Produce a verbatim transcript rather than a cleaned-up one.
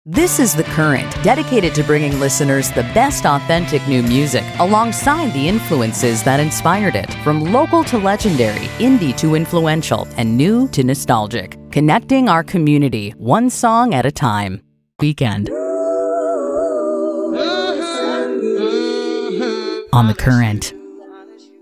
This is The Current, dedicated to bringing listeners the best authentic new music alongside the influences that inspired it. From local to legendary, indie to influential, and new to nostalgic. Connecting our community, one song at a time. Weekend. On The Current.